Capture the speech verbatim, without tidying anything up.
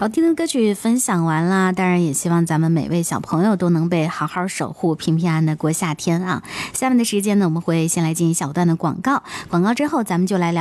好听的歌曲分享完啦，当然也希望咱们每位小朋友都能被好好守护，平平安安的过夏天啊。下面的时间呢，我们会先来进行一小段的广告，广告之后咱们就来聊